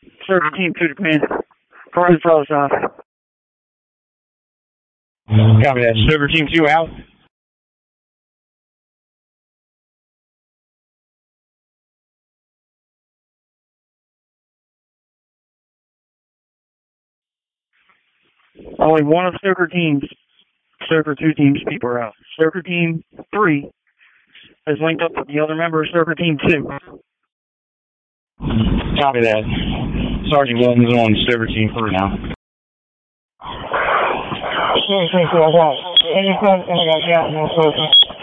Server Team 2 to command. Verizon Bravo South. Copy that. Server Team 2 out. Only one of Server 2 teams people are out. Server Team 3 has linked up with the other member of Server Team 2. Copy that. Sergeant Williams is on Server Team 3 now. Server Team 2 is out.